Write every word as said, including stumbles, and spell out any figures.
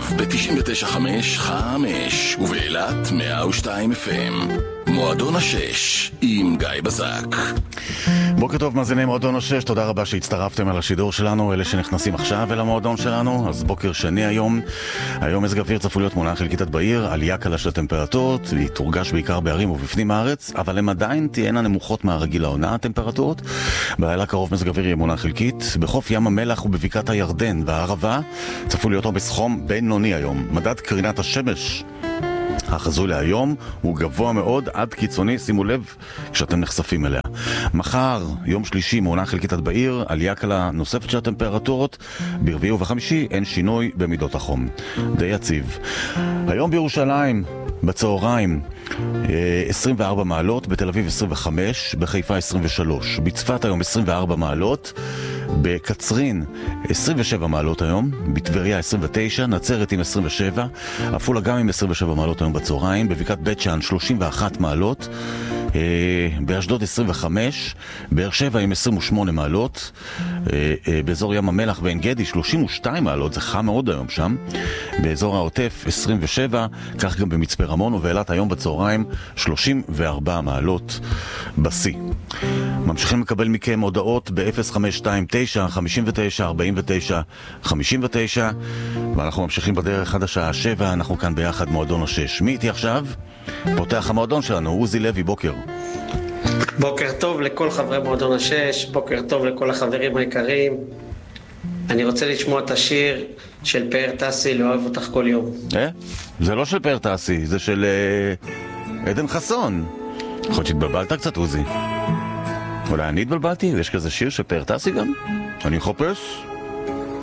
ב-תשעים ותשע חמש חמש ובאילת מאה ושתיים אף אם. מועדון השש עם גיא בזק. בוקר טוב מאזיני מועדון השש, תודה רבה שהצטרפתם על השידור שלנו, אלה שנכנסים עכשיו אל המועדון שלנו. אז בוקר שני היום, היום מזג אוויר צפוי להיות תמונה חלקית עד בעיר, עלייה קלה של הטמפרטורות, היא תורגש בעיקר בערים ובפנים הארץ, אבל הם עדיין תהיינה נמוכות מהרגיל לעונה הטמפרטורות. בלילה קרוב מזג אוויר יהיה תמונה חלקית, בחוף ים המלח ובבקעת הירדן והערבה צפוי להיות עומס חום בינוני היום. מדד קרינת השמש החזוי להיום הוא גבוה מאוד עד קיצוני, שימו לב כשאתם נחשפים אליה. מחר, יום שלישי, מעונה חלקית עד בעיר, עלייה קלה נוספת של הטמפרטורות, ברביעי ובחמישי אין שינוי במידות החום. די יציב. היום בירושלים, בצהריים, עשרים וארבע מעלות, בתל אביב עשרים וחמש, בחיפה עשרים ושלוש, בצפת היום עשרים וארבע מעלות, בקצרין עשרים ושבע מעלות היום, בטבריה עשרים ותשע, נצרת עם עשרים ושבע, עפולה גם עם עשרים ושבע מעלות היום בצהריים, בבקעת בית שאן שלושים ואחת מעלות, באשדוד עשרים וחמש, באר שבע עם עשרים ושמונה מעלות, באזור ים המלח ועין גדי שלושים ושתיים מעלות, זה חם מאוד היום שם, באזור העוטף עשרים ושבע, כך גם במצפה רמון ובאילת היום בצהריים שלושים וארבע מעלות בשיא. ממשיכים לקבל מכם הודעות ב-אפס חמש שתיים תשע חמש תשע ארבע תשע חמש תשע, ואנחנו ממשיכים בדרך עד השעה שבע. אנחנו כאן ביחד מועדון השש. מי איתי עכשיו? פותח המועדון שלנו, עוזי לוי, בוקר. בוקר טוב לכל חברי מועדון השש, בוקר טוב לכל החברים היקרים. אני רוצה לשמוע את השיר של פאר טסי, לא אוהב אותך כל יום. אה? זה לא של פאר טסי, זה של אה, עדן חסון. יכול להיות שהתבלבלת קצת, עוזי. אולי אני התבלבלתי? יש כזה שיר של פאר טסי גם? אני חופש.